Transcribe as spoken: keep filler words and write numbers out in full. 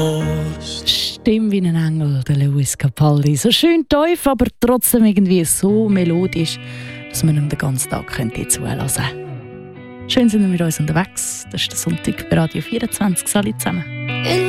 Stimme wie ein Engel, der Lewis Capaldi. So schön tief, aber trotzdem irgendwie so melodisch, dass man ihm den ganzen Tag könnte zulassen könnte. Schön sind wir mit uns unterwegs. Das ist der Sonntag bei Radio vierundzwanzig. Salut zusammen.